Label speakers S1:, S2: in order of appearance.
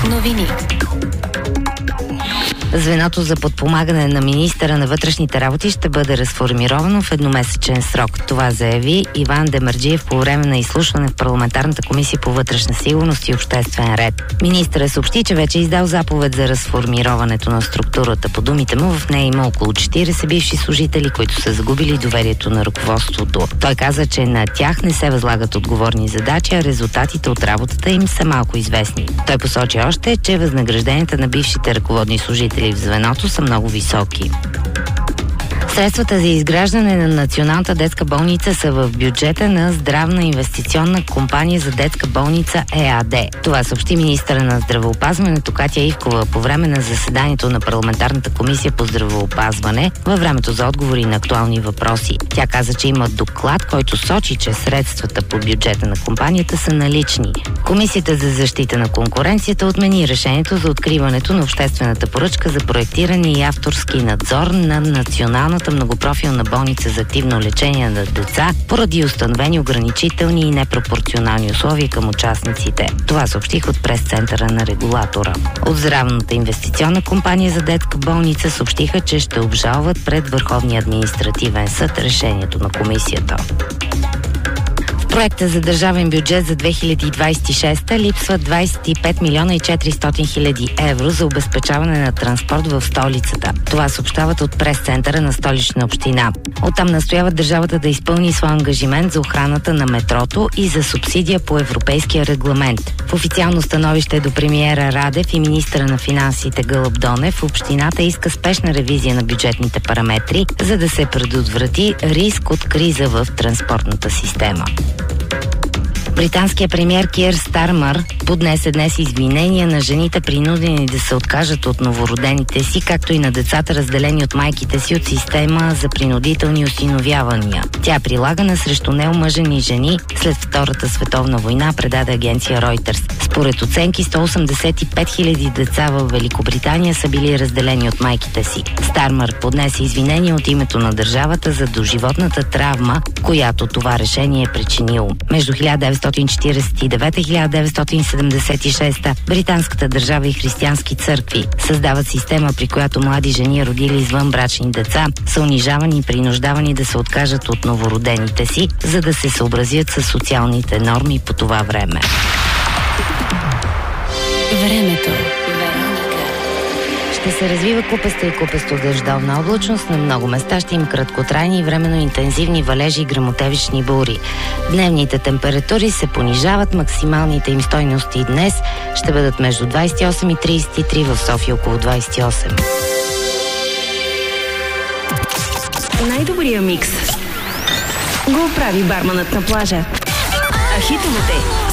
S1: Новини. Звеното за подпомагане на министъра на вътрешните работи ще бъде разформировано в едномесечен срок. Това заяви Иван Демерджиев по време на изслушване в парламентарната комисия по вътрешна сигурност и обществен ред. Министърът съобщи, че вече издал заповед за разформироването на структурата. По думите му, в нея има около 40 бивши служители, които са загубили доверието на ръководството. Той каза, че на тях не се възлагат отговорни задачи, а резултатите от работата им са малко известни. Той посочи още, че възнагражденията на бившите ръководни служители в звеното са много високи. Средствата за изграждане на Националната детска болница са в бюджета на Здравна инвестиционна компания за детска болница ЕАД. Това съобщи министъра на здравеопазването Катя Ивкова по време на заседанието на парламентарната комисия по здравеопазване във времето за отговори на актуални въпроси. Тя каза, че има доклад, който сочи, че средствата по бюджета на компанията са налични. Комисията за защита на конкуренцията отмени решението за откриването на обществената поръчка за проектиране и авторски надзор на Националната многопрофилна болница за активно лечение на деца поради установени ограничителни и непропорционални условия към участниците. Това съобщих от прес-центъра на регулатора. От Здравната инвестиционна компания за детска болница съобщиха, че ще обжалват пред Върховния административен съд решението на комисията. Проекта за държавен бюджет за 2026 липсват 25 милиона и 400 хиляди евро за обезпечаване на транспорт в столицата. Това съобщават от прес-центъра на Столична община. Оттам настояват държавата да изпълни своя ангажимент за охраната на метрото и за субсидия по европейския регламент. В официално становище до премиера Радев и министъра на финансите Гълъб Донев, общината иска спешна ревизия на бюджетните параметри, за да се предотврати риск от криза в транспортната система. Британският премиер Кир Стармър поднесе днес извинения на жените, принудени да се откажат от новородените си, както и на децата, разделени от майките си от система за принудителни осиновявания. Тя е прилагана срещу неомъжени жени след Втората световна война, предаде агенция Reuters. Според оценки, 185 хиляди деца в Великобритания са били разделени от майките си. Стармър поднесе извинения от името на държавата за доживотната травма, която това решение е причинило. Между 1949 и 1976 британската държава и християнски църкви създават система, при която млади жени, родили извън брачни деца, са унижавани и принуждавани да се откажат от новородените си, за да се съобразят с социалните норми по това време.
S2: Времето.
S1: Ще се развива купеста и купесто-дъждовна облачност. На много места ще има краткотрайни и временно интензивни валежи и гръмотевични бури. Дневните температури се понижават. Максималните им стойности днес ще бъдат между 28 и 33, в София около 28.
S2: Най-добрия микс го прави барманът на плажа. А хитовете